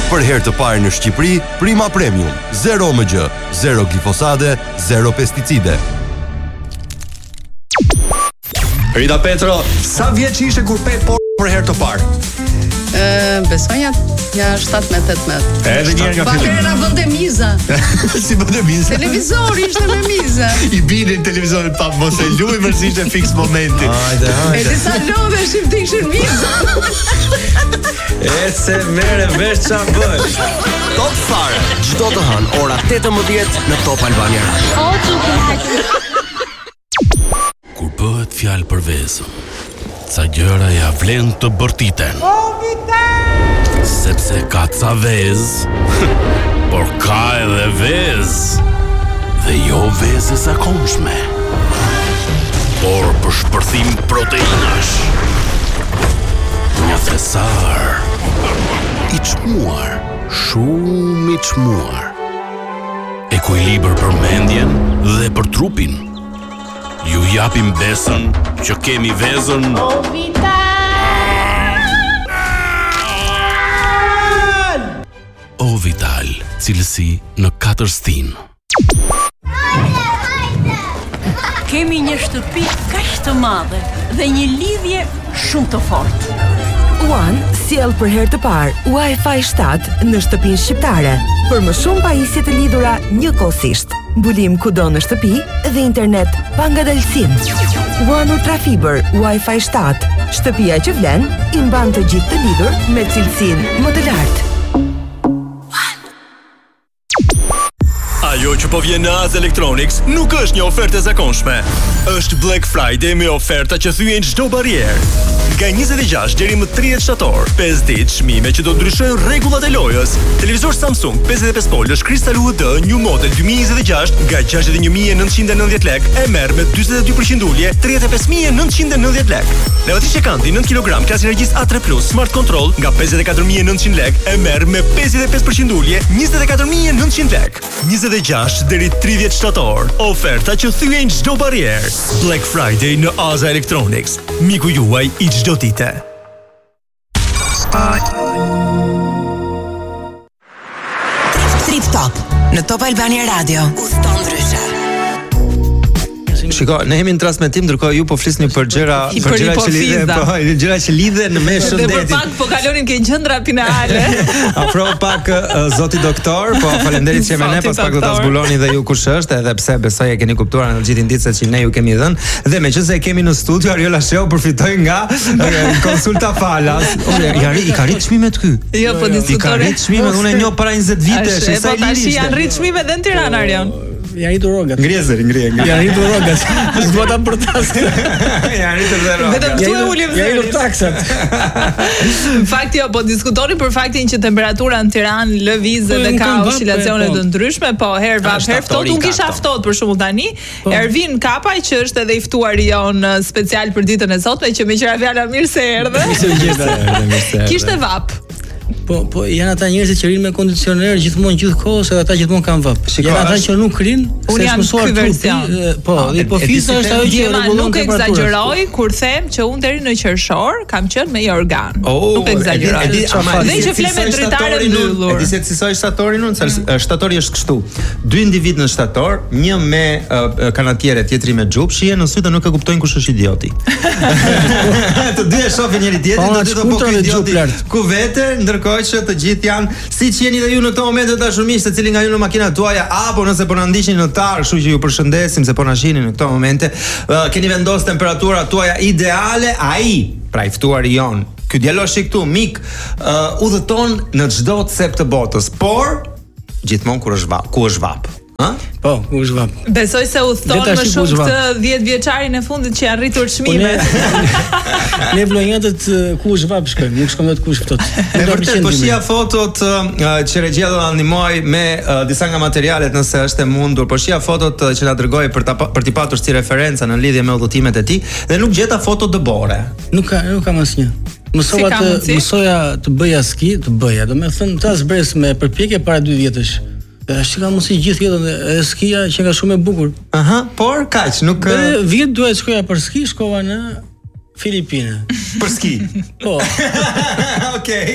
Për herë të parë në Shqipëri, Prima Premium, 0 MG, 0 glifosate, 0 pesticide. Rita Petro, sa vjeç ishe kur pe për herë të parë? Besoj ja 17-18. Edhe një herë nga fillim. Patera vënde miza. Si vënde miza? Televizori ishte me miza. I bini në televizorin pa mos e luaj vërsi ishte fiks momenti. Hajde. E disa lodhe shim të ishin miza. E se mere vesh qa bësh. Top fare, çdo të hënë ora 18 në Top Albania Radio. Kur bëhet fjalë për vezën, ca gjëra ja vlen të bërtiten. Sepse ka ca vezë, por ka edhe vezë, dhe jo vezë e zakonshme, por për shpërthim proteinash. Një thesar i çmuar, shumë i çmuar. Ekuilibër për mendjen dhe për trupin. Ju japim besën që kemi vezën Ovital, cilësi në 4 stin. Kemi një shtëpi kaq të madhe dhe një lidhje shumë të fortë. One sjell për herë të parë Wi-Fi 7 në shtëpinë shqiptare. Për më shumë pajisje të lidhura njëkohësisht. Mbulim kudo në shtëpi dhe internet pa ngadalësim. One Ultra Fiber Wi-Fi 7. Shtëpia që vlen i mban të gjithë të lidhur me cilësinë më të lartë. Ajo që po vjen në Az Electronics nuk është një ofertë e zakonshme. Është Black Friday me oferta që thyen çdo barrierë. Nga 26 deri më 30 shtator, 5 ditë çmime që do ndryshojnë rregullat e lojës. Televizor Samsung 55 polësh Crystal UHD New Model 2026 nga 61.990 lek e merr me 42% ulje 35.990 lek. Lavatriçe Kandi 9 kg klasë energjisë A3 Plus Smart Control nga 54.900 lek e merr me 55% ulje 24.900 lek. 26 deri 30 shtator. Oferta që thyen çdo barrierë. Black Friday në Aza Electronics. Miku juaj i çdo dite. Trip Top në Top Albania Radio. Udhton ndryshe. Shiko, ne jemi në transmetim ndërkohë ju po flisni për gjëra që lidhen, gjëra që lidhen me shëndetin. Dhe për pak po kalonin ke gjendra finale. Afro pak zoti doktor, po faleminderit që me ne, pas pak do ta zbuloni dhe ju kush është, edhe pse besoj e keni kuptuar në gjithë indicet që ne ju kemi dhënë. Dhe meqense e kemi në studio Ariola Sheu përfitoi nga konsulta falas. I ka rrit çmimet ky. Jo, po diskutore. I ka rrit çmimet, unë e njoh para 20 vitesh, sa i liri. Janë rrit çmimet edhe në Tiranë, Arion. Ja rritur rrogat. Ngrie. Ja rritur rrogat. S'dua ta përtas. Ja rritur rrogat. Vetëm këtu e ulim. Ja rritur taksat. Në fakt jo, po diskutoni për faktin që temperatura në Tiranë lëvizë dhe ka oscilacione të ndryshme, po herë vap, herë ftohtë. Unë kisha ftohtë për shembull tani. Ervin Kapaj që është edhe i ftuar jon special për ditën e sotme që me qira fjala mirë se erdhe. Kishte vap. Po janë ata njerëz që rinë me kondicioner gjithmonë gjithkohë, se ata gjithmonë kanë vap. Janë ata që nuk rinë, se është mësuar trupi. Po fisa është ajo që rregullon temperaturën. Nuk egzagjeroj kur them që unë deri në qershor kam qenë me organ. Nuk egzagjeroj. Dhe që flem me dritare mbyllur. E di se cilësoj shtatorin unë, shtatori është kështu. 2 individ në shtator, një me kanatiere, tjetri me xhup, shihen në sy dhe nuk e kuptojnë kush është idioti. Të dy e shohin njëri tjetrin, do të thotë po idioti. Ku vete, ndërkohë që të gjithë janë siç jeni dhe ju në këtë moment të dashurisë, secili nga ju në makinat tuaja apo nëse po na ndiqni në tar, kështu që ju përshëndesim se po na shihni në këtë momente. Keni vendosur temperaturat tuaja ideale, ai, pra i ftuari jon. Ky djaloshi këtu mik udhëton në çdo cep të botës, por gjithmonë kur është vap, ku është vap. Po, ku është vap. Besoj se udhton më shumë këtë 10 vjeçarin e fundit që janë rritur çmimet. Ne vlonjatët ku është vap shkojmë, nuk shkojmë vetë ku është ftohtë. Ne vërtet po shija fotot që regjia do na ndihmoj me disa nga materialet nëse është e mundur. Po shija fotot që na dërgoi për t'i patur si referenca në lidhje me udhëtimet e tij dhe nuk gjeta foto dëbore. Nuk kam asnjë. Mësoja të bëja ski, domethënë ta zbres me përpjekje para 2 vjetësh. Është ka mos i gjithë jetën e skia që nga shumë e bukur. Por kaq, nuk vjet duhet shkoja për ski, shkova në Filipine. Për ski. Po. Okej.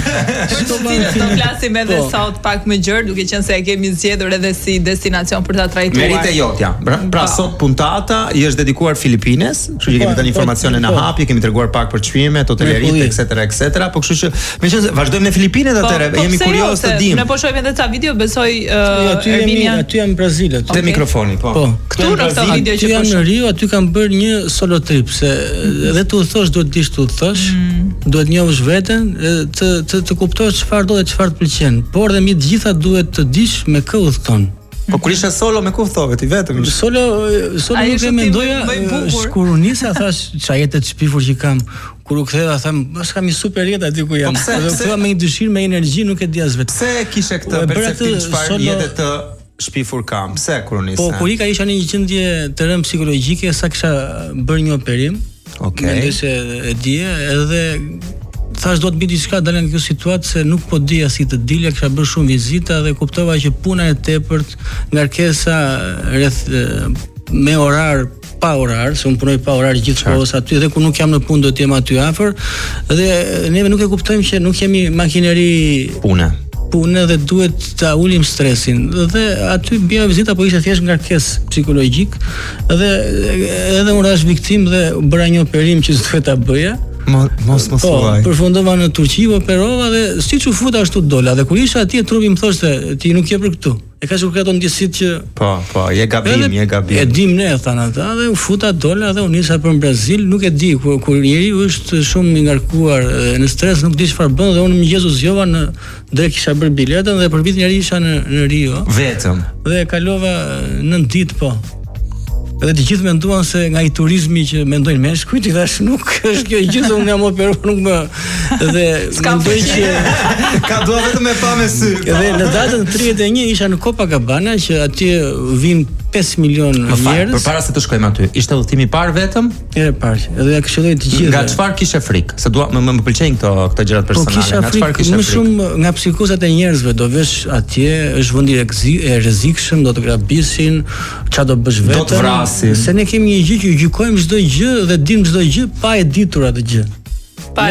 Do flasim edhe sot pak më gjerë, duke qenë se e kemi zgjedhur edhe si destinacion për ta trajtuar. Merite jotja. Pra sot puntata i është dedikuar Filipines, kështu që kemi tani informacione në hap, kemi treguar pak për çmimet, hoteleritë, etc. Po kështu që meqense vazhdojmë në Filipinet atëherë, jemi kurioz të dimë. Ne po shohim edhe ca video, besoj Erminia. Aty jam në Brazil aty. Te mikrofoni, po. Këtu në këtë video që po jam në Rio, aty kam bërë një solo trip se edhe tu thosh duhet dish tu thosh, duhet njohësh veten, të kuptosh çfarë do dhe çfarë të pëlqen. Por dhe mbi të gjitha duhet të dish me kë udhton. Po kur ishe solo me ku thove ti vetëm? Solo nuk e mendoja, kur u nisa thash çfarë jetë të shpifur që kam. Kur u ktheva them, "Mos kam një super jetë aty ku jam." Do ktheva me një dëshirë, me energji, nuk e di as vetë. Pse kishe këtë perceptim çfarë jetë të shpifur kam? Pse kur u nisa? Po kur isha në një gjendje të rëndë psikologjike, sa kisha bërë një operim. Mendoj se e dije, edhe thash do të bëj diçka dalën nga kjo situatë se nuk po dija si të dilja, kisha bërë shumë vizita dhe kuptova që puna e tepërt, ngarkesa rreth me orar pa orar, se unë punoj pa orar gjithkohës aty dhe kur nuk jam në punë do të jem aty afër dhe neve nuk e kuptojmë që nuk jemi makineri punë dhe duhet ta ulim stresin. Dhe aty bëja vizita, po ishte thjesht ngarkesë psikologjik dhe edhe unë rash viktim dhe bëra një operim që s'duhet ta bëja. Mos thuaj. Përfundova në Turqi, operova dhe siç u futa ashtu dola. Dhe kur isha atje trupi më thoshte ti nuk je për këtu. E ka sikur ato ndjesitë që po, je gabim. E dim ne thanë ata dhe u futa dola dhe u nisa për Brazil, nuk e di kur njeriu është shumë i ngarkuar në stres, nuk di çfarë bën dhe unë mëngjes u zgjova në drejt kisha bërë biletën dhe për vitin e ri isha në Rio. Vetëm. Dhe kalova 9 ditë po. Edhe të gjithë menduan se nga i turizmi që mendojnë meshkujt, i thash nuk është kjo gjë, unë jam operuar, nuk më dhe mendoj që ka dua vetëm me pa me sy. Edhe në datën 31 isha në Copacabana që atje vin 5 milion njerëz. Përpara se të shkojmë aty, ishte udhëtimi i parë vetëm? Herë parë. Edhe ja këshilloj të gjithë. Nga çfarë kishe frikë? Se dua më pëlqejnë këto gjërat personale. Nga çfarë kishe frikë? Më shumë nga psikozat e njerëzve, do vesh atje, është vendi i rrezikshëm, do të grabisin, çfarë do bësh vetëm. Do të vrasin. Se ne kemi një gjë që gjykojmë çdo gjë dhe dimë çdo gjë pa e ditur atë gjë. Pa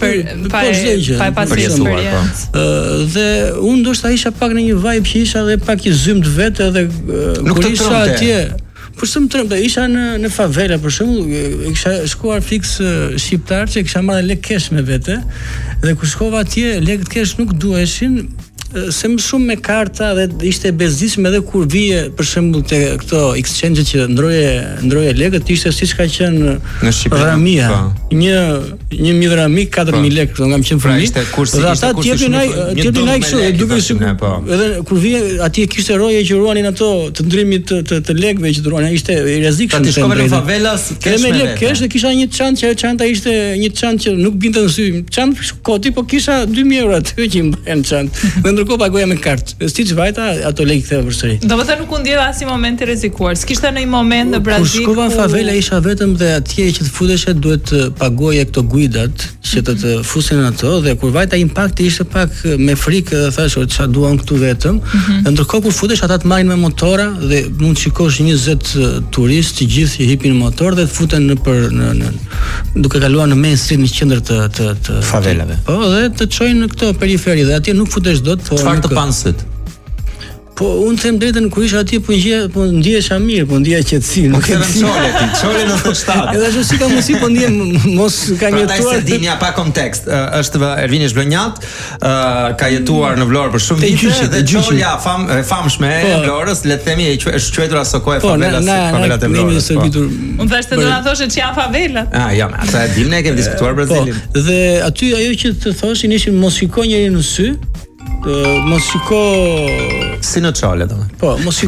eksperiencë. Dhe unë ndoshta isha pak në një vibe që isha dhe pak i zymt vetë edhe kur isha atje. Por shumë trembë, isha në favela për shembull, kisha shkuar fiks shqiptar që kisha marrë lek kesh me vete dhe kur shkova atje lekët kesh nuk duheshin. Se më shumë me karta dhe ishte bezdisme edhe kur vije për shembull te këto exchange që ndroje lekët ishte siç ka qenë në Shqipëri. Ramia. 1000 rami 4000 lekë, do ngam qenë fëmijë. Dhe ata tjepin ai kështu, duke edhe kur vije atje kishte roje që ruanin ato të ndrimit të lekëve që ruanin, ishte i rrezikshëm. Ti shkove në favelas kesh me lekë kesh dhe kisha një çantë që çanta ishte një çantë që nuk binte në sy. Çantë koti, po kisha 2000 euro aty që mbajnë çantë. Ndërkohë pagoja me kartë. Siç vajta ato lekë ktheva përsëri. Domethënë nuk u ndjeva as një moment i rrezikuar. S'kishte ndonjë moment në Brazil. Kur shkova në favela isha vetëm dhe atje që të futeshe duhet të pagoje këto guidat që të fusin ato dhe kur vajta impakti ishte pak me frikë dhe thash çfarë duan këtu vetëm. Ndërkohë kur futesh ata të marrin me motora dhe mund të shikosh 20 turistë të gjithë që hipin motor dhe të futen në duke kaluar në main street në qendër të favelave. Po dhe të çojnë në këto periferi dhe atje nuk futesh dot. Çfarë të panë syt? Po unë them drejtën kur isha atje po ndjesha mirë, po ndjeja qetësi, nuk e di. Çole në 97. Edhe ashtu si ka mundsi po ndjem mos ka jetuar. Prandaj se dinja pa kontekst. Është Ervini Zhblonjat, ka jetuar në Vlorë për shumë vite dhe Çolja famshme e Vlorës, le të themi është quajtur as kohë favelas, favelat e Vlorës. Unë thashë do na thoshe që janë favelat. Ja, ata e dimë, ne kemi diskutuar Brazilin. Dhe aty ajo që të thoshin ishin mos shiko njëri në sy. Mos shiko si në çale domethënë. Po, mos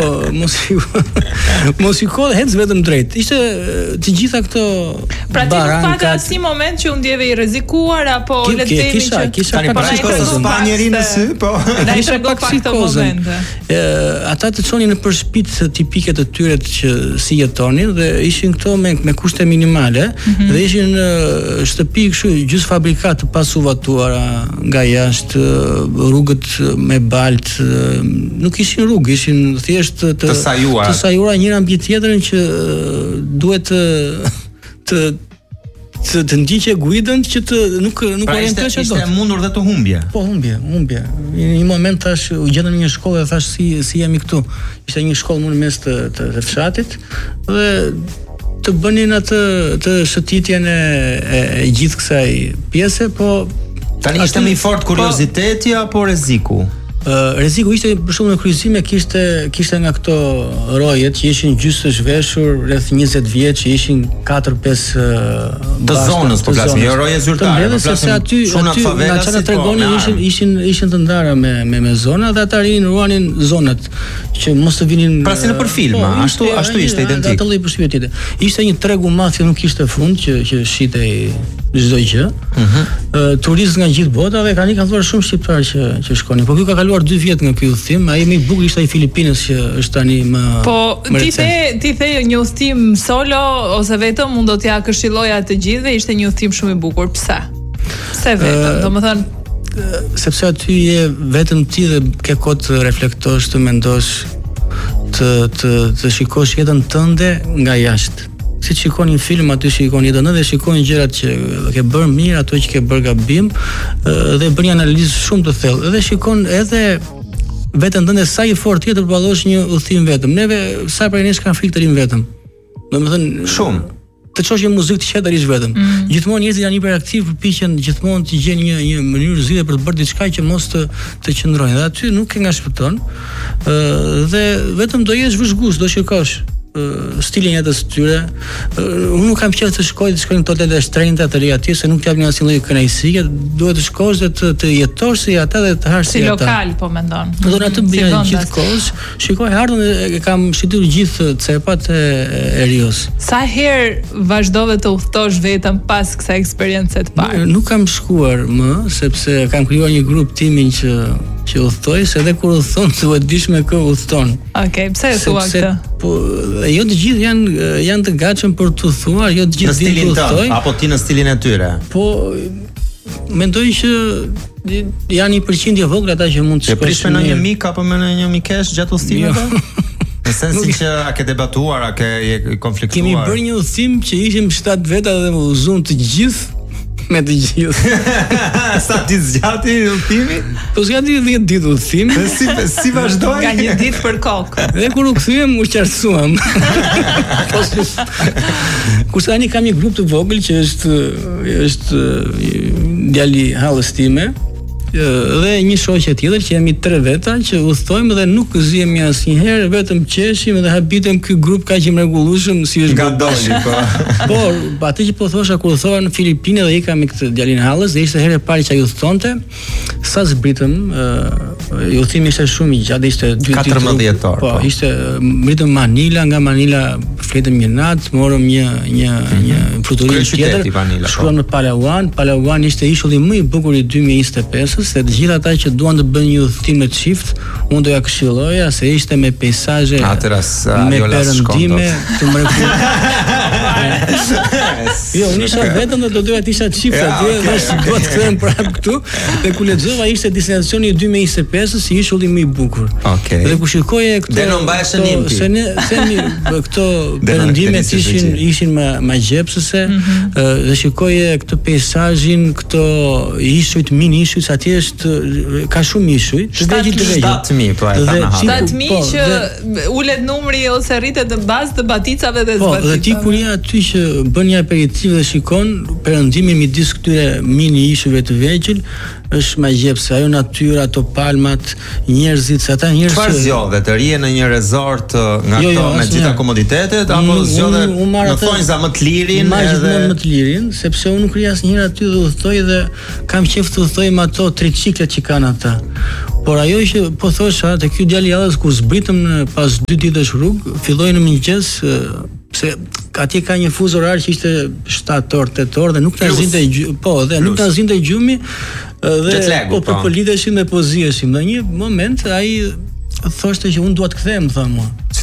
shiko hec vetëm drejt. Ishte të gjitha këto pra ti nuk pata asnjë moment që u ndjeve i rrezikuar apo le të themi që kisha Spanjeri në sy, po. Kisha pak psikozën. Ata të çonin në përshpit tipike të tyre që si jetonin dhe ishin këto me kushte minimale dhe ishin në shtëpi kështu gjys fabrikat të pasuvatuara nga jashtë, rrugët me balt, nuk ishin rrugë, ishin thjesht të sajuara njëra mbi tjetrën që duhet të të ndiqe guidën që të nuk orientohesh ato. Ishte e mundur dhe të humbje. Po humbje. Në një moment tash u gjendëm në një shkollë dhe thash si jemi këtu. Ishte një shkollë në mes të fshatit dhe të bënin atë të shëtitjen e gjithë kësaj pjese, po tani ishte më i fortë kurioziteti apo rreziku? Rreziku ishte për shembull në kryqëzime kishte nga këto rojet që ishin gjysmë të zhveshur rreth 20 vjeç, që ishin 4-5 të zonës, po flasim, jo roje zyrtare, po flasim aty nga çfarë tregonin ishin të ndara me zona dhe ata ruanin zonat që mos të vinin pra si në për filma, ashtu ishte identik. Atë lloj përshtypje. Ishte një tregu madh që nuk kishte fund që shitej çdo gjë. Turistë nga gjithë bota dhe kanë thënë shumë shqiptarë që shkonin. Po ky ka kaluar 2 vjet nga ky udhtim, ai më i bukur ishte ai Filipinës që është tani më. Po ti the një udhtim solo ose vetëm mund do t'ja këshilloja të gjithëve, ishte një udhtim shumë i bukur. Pse? Pse vetëm? Domethënë sepse aty je vetëm ti dhe ke kohë të reflektosh, të mendosh, të shikosh jetën tënde nga jashtë. Si të shikon një film, aty shikon jetën dhe shikon gjërat që ke bërë mirë, ato që ke bërë gabim, dhe bën një analizë shumë të thellë. Dhe shikon edhe veten tënde sa i fortë je të përballosh një udhtim vetëm. Neve sa prej nesh kanë frikë të rim vetëm. Domethënë shumë. Të çosh një muzikë të qetë rish vetëm. Gjithmonë njerëzit janë hiperaktiv, përpiqen gjithmonë të gjejnë një mënyrë zgjidhje për të bërë diçka që mos të qëndrojnë. Dhe aty nuk e ngashpëton. Dhe vetëm do jesh vëzhgues, do shikosh stilin jetës së tyre. Unë nuk kam qejf të shkojnë këto tete shtrenjta të reja atje, se nuk t'jap një asnjë lloj kënaqësie, duhet të shkosh dhe të jetosh si ata dhe të hash si ata. Si lokal po mendon. Do na të bëj gjithkohës, shikoj ardhën dhe kam shitur gjithë cepat e Rios. Sa herë vazhdove të udhtosh vetëm pas kësaj eksperience të parë? Nuk kam shkuar më, sepse kam krijuar një grup timin që udhtoj, se edhe kur udhton duhet dish me kë udhton. Okej, pse e thua këtë? Po jo të gjithë janë të gatshëm për të thuar, jo të gjithë dinë të udhtoj. Apo ti në stilin e tyre. Po mendoj që janë 1% e vogël ata që mund të shkojnë. E prish me një mik apo me një mikesh gjatë udhtimit? Në sensin që a ke debatuar, a ke konfliktuar? Kemi bërë një udhtim që ishim 7 veta dhe u uzun të gjithë. Me të gjithë. Sa ti zgjati udhimi? Po zgjati 10 ditë udhimi. Si vazhdoi? Nga një ditë për kokë. Dhe kur u kthyem u qartësuam. Kurse tani kam një grup të vogël që është djali hallës time. Dhe një shoqe tjetër që jemi 3 veta që udhtojmë dhe nuk zihemi asnjëherë, vetëm qeshim dhe habitem ky grup kaq i mrekullueshëm si është gadoli po. Po, atë që po thosha kur udhthova në Filipinë dhe ika me këtë djalin hallës, dhe ishte herë e parë që ai udhtonte, sa zbritëm, udhimi ishte shumë i gjatë, ishte 14 orë. Po, ishte mbritëm Manila, nga Manila fletëm një natë, morëm një fluturim tjetër, shkuam në Palawan. Palawan ishte ishulli më i bukur i 2025. Se të gjithë ata që duan të bëjnë një udhtim me çift, unë do ja këshilloja se ishte me peizazhe, me perëndime të mrekullueshme. Jo, unë isha vetëm dhe do doja të isha çift atje, dhe do të kthehem prapë këtu. Dhe ku lexova ishte destinacioni i 2025 si ishulli më i bukur. Dhe ku shikoje këto, Deno mbaheshin impi. Se ne themi këto perëndimet ishin më gjepsëse, dhe shikoje këtë peizazhin, këto ishujt, mini ishujt, atje ka shumë ishuj. 7.000 po e thamë. 7.000 që ulet numri ose rritet në bazë të baticave dhe zbaticave. Po, dhe ti kur je aty që bën një aperitiv dhe shikon perëndimin midis këtyre mini ishujve të vegjël, është magjep, se ajo natyra, ato palmat, njerëzit, se ata njerëz. Çfarë zgjodhe të rije në një resort nga këto me gjitha komoditetet apo zgjodhe në thonjza më të lirin? Gjithmonë më të lirin, sepse unë nuk rri asnjëherë aty dhe udhtoj dhe kam qejf të udhtoj me ato triciklet që kanë ata. Por ajo që po thosha te ky djalë i hallës kur zbritëm pas 2 ditësh rrugë, filloi në mëngjes, se atje ka një fuz orar që ishte 7 orë, 8 orë dhe nuk na zinte nuk na zinte gjumi dhe po përpoliteshim dhe po ziheshim. Në një moment ai thoshte që unë dua të kthehem, tha mua. Si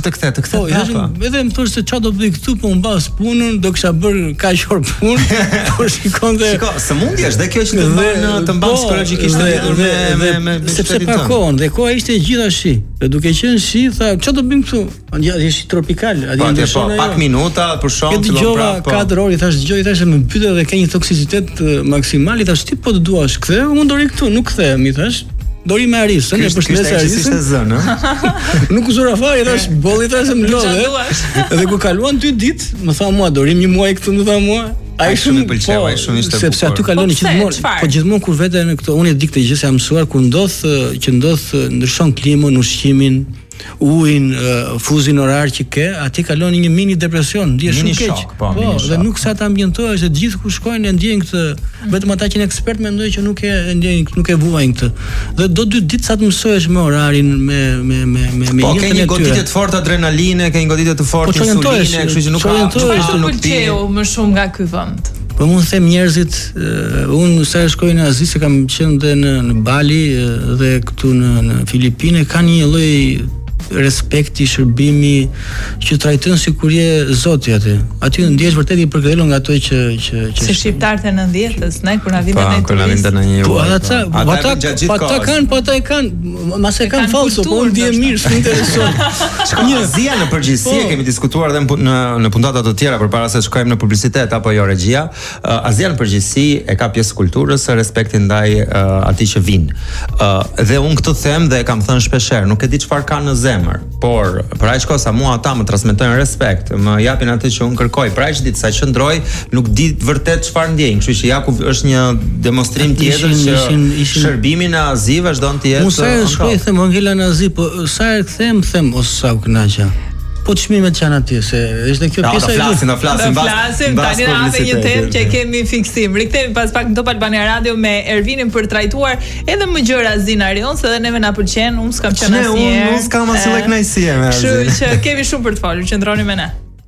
të kthet Po, edhe më thosh se çfarë do bëj këtu, po mbas punën, do kisha bërë kaq orë punë, por shikonte. Shiko, sëmundja është dhe kjo që të mban psikologjikisht me sepse pa kohën, dhe koha ishte gjithashtu. Dhe duke qenë shi, tha, çfarë do bëjmë këtu? Është tropikal, po, pak minuta për shkak të dëgjova 4 orë, thash dëgjoj, thashë më pyet edhe ka një toksicitet maksimal, i thash ti po të duash ktheu, unë do ri këtu, nuk kthehem, i thash. Dori me Arisën, e përshëndes Arisën. Nuk usura fare, thash, bolli thashë më lodhe. Edhe ku kaluan 2 ditë, më tha mua, Dori një muaj këtu, më tha mua. Ai shumë më pëlqeu, ai shumë ishte bukur. Sepse aty kaloni gjithmonë, po gjithmonë kur vete në këto, unë e di këtë gjë se jam mësuar kur ndryshon klimën, ushqimin, ujin, fuzin orar që ke, aty kaloni një mini depresion, ndihesh shumë keq. Po, dhe nuk sa të ambientohesh, se gjithë ku shkojnë e ndjejnë këtë, vetëm ata që janë ekspert mendojnë që nuk e vuajnë këtë. Dhe do 2 ditë sa të mësohesh me orarin, me jetën e tyre. Po, ke një goditje të fortë adrenaline, ke një goditje të fortë insuline, kështu që nuk ka nuk pëlqeu më shumë nga ky vend. Po mund të them njerëzit, unë sa shkoj në Azi, se kam qenë dhe në Bali dhe këtu në Filipine, ka një lloj respekti, shërbimi që trajton sikur je zoti aty. Aty ndihesh vërtet i përkthjelur nga ato që se shqiptarët e 90-s, ne kur na vinte në një. Po ata kanë, mas e kanë falso, po ndihem mirë, shumë interesant. Azia në përgjithësi kemi diskutuar edhe në puntata të tjera përpara se të shkojmë në publicitet apo jo regjia. Azia në përgjithësi e ka pjesë kulturës së respektit ndaj atij që vin. Dhe unë këtë them dhe e kam thënë shpeshherë, nuk e di çfarë kanë në zemër, por për aq kohë sa mua ata më transmetojnë respekt, më japin atë që unë kërkoj. Për aq ditë sa qëndroj, nuk di vërtet çfarë ndjej. Kështu që Jakub është një demonstrim tjetër që shërbimi në Azi vazhdon të jetë. Unë sa shkoj them Angela në Azi, po sa herë them ose sa u kënaqa. Po çmimet që janë atje, se është kjo pjesa e do flasim tani në një temë që kemi fiksim. Rikthehemi pas pak në Top Albania Radio me Ervinin për trajtuar edhe më gjëra zinarion, se edhe neve na pëlqen, unë s'kam qenë asnjëherë. Unë s'kam asnjë kënaqësi me Azin. Kështu që kemi shumë për të folur, qëndroni me ne.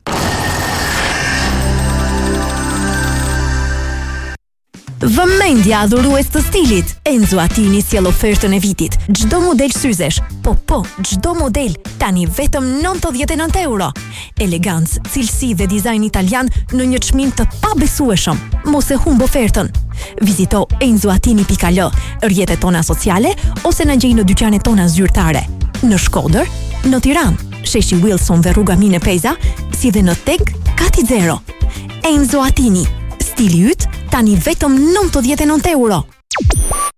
Vëmendja adhurues të stilit. Enzo Attini sjell ofertën e vitit. Çdo model syzesh, çdo model tani vetëm 99 euro. Elegancë, cilësi dhe dizajn italian në një çmim të pabesueshëm. Mos e humb ofertën. Vizito enzoatini.al, rrjetet tona sociale ose na gjej në dyqanet tona zyrtare. Në Shkodër, në Tiranë, sheshi Wilson dhe rruga Mine Peza, si dhe në Tek Kati Zero. Enzo Attini. Stili yt tani vetëm 99 euro.